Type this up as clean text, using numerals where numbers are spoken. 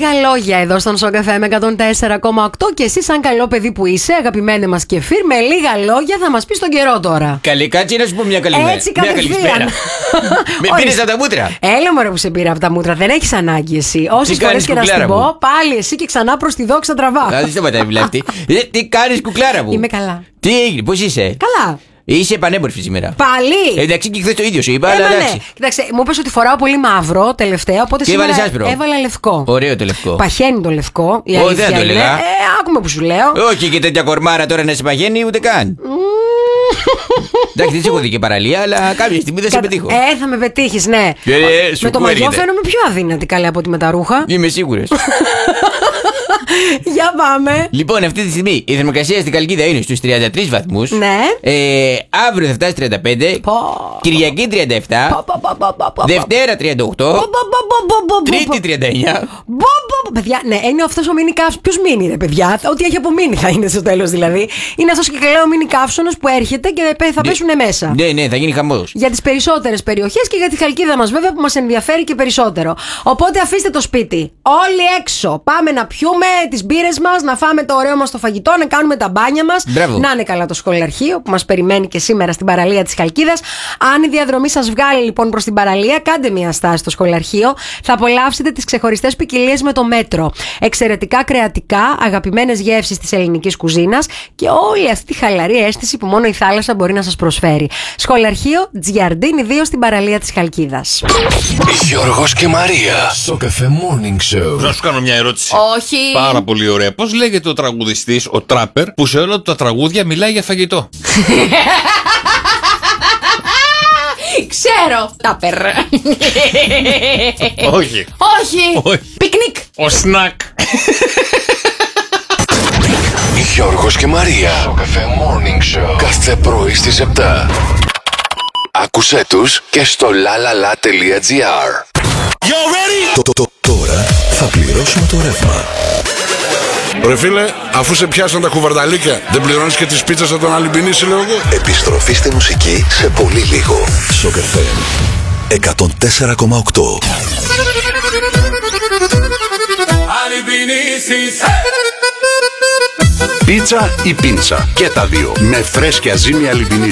Λίγα λόγια εδώ στον Σοκαφέ με 104,8 και εσύ, σαν καλό παιδί που είσαι, αγαπημένε μας Κεφίρ, με λίγα λόγια θα μας πεις τον καιρό τώρα. Καλή, κάτσε να σου πω μια καλή μέρα. Έτσι, κατευθείαν. Με πήρες από τα μούτρα. Έλα μωρέ που σε πήρα από τα μούτρα, δεν έχεις ανάγκη εσύ. Όσες φορές και να σου πω, πάλι εσύ και ξανά προς τη δόξα τραβά. Δεν σταματάει βλέπει. Τι κάνεις, κουκλάρα μου? Είμαι καλά. Τι έγινε, πώς είσαι? Καλά. Είσαι πανέμορφη σήμερα. Πάλι! Εντάξει, και χθες το ίδιο σου είπα, αλλά εντάξει. Κοίταξε, μου είπες ότι φοράω πολύ μαύρο τελευταία, οπότε σήμερα έβαλα λευκό. Ωραίο το λευκό. Παχαίνει το λευκό. Όχι, δεν το έλεγα. Άκουμε που σου λέω. Όχι και τέτοια κορμάρα τώρα να σε παχαίνει ούτε καν. Εντάξει, δεν σε έχω δει και παραλία, αλλά κάποια στιγμή δεν σε πετύχω. Θα με πετύχεις, ναι. Με το μαγιό φαίνομαι πιο αδύνατη καλή από ότι με τα ρούχα. Είμαι σίγουρος. Για πάμε. Λοιπόν, αυτή τη στιγμή η θερμοκρασία στην Καλκίδα είναι στους 33 βαθμούς. Ναι. Αύριο θα φτάσει 35. Κυριακή 37. Δευτέρα 38. Τρίτη 39. Παιδιά, ναι, είναι αυτός ο μίνι καύσωνας. Ποιος μίνι είναι, παιδιά? Ό,τι έχει απομείνει θα είναι στο τέλος δηλαδή. Είναι αυτός και λέω μίνι καύσωνας που έρχεται και θα πέσουν μέσα. Ναι, θα γίνει χαμός. Για τις περισσότερες περιοχές και για τη Χαλκίδα μας, βέβαια, που μας ενδιαφέρει και περισσότερο. Οπότε αφήστε το σπίτι. Όλοι έξω. Πάμε να πιούμε τις μπύρες μας, να φάμε το ωραίο μας το φαγητό, να κάνουμε τα μπάνια μας. Μπράβο. Να είναι καλά το σχολαρχείο που μας περιμένει και σήμερα στην παραλία της Χαλκίδας. Αν η διαδρομή σας βγάλει λοιπόν προς την παραλία, κάντε μια στάση στο σχολαρχείο. Θα απολαύσετε τις ξεχωριστές ποικιλίες με το μέτρο. Εξαιρετικά κρεατικά, αγαπημένες γεύσεις της ελληνικής κουζίνας και όλη αυτή τη χαλαρή αίσθηση που μόνο η θάλασσα μπορεί να σας προσφέρει. Σχολαρχείο Τζιαρντίνι 2 στην παραλία της Χαλκίδας. Γιώργος και Μαρία. Σοκαφέ Morning Show. Να σου κάνω μια ερώτηση. Όχι. Πάρα πολύ ωραία. Πώς λέγεται ο τραγουδιστής, ο τράπερ, που σε όλα τα τραγούδια μιλάει για φαγητό? Ξέρω. Τάπερ. Όχι. Όχι. Πικνίκ. Ο σνακ. Γιώργος και Μαρία. Σοκαφέ Morning Show. Κάθε πρωί στις 7. Άκουσέ τους και στο lalala.gr. Τώρα θα πληρώσουμε το ρεύμα. Ρε φίλε, αφού σε πιάσαν τα κουβαρνταλίκια, δεν πληρώνεις και τις πίτσες από τον Αλυμπινίση, λέω εγώ. Επιστροφή στη μουσική σε πολύ λίγο. Σοκαφέ 104,8. Πίτσα ή πίντσα, και τα δύο, με φρέσκια ζύμη Αλυμπινίση.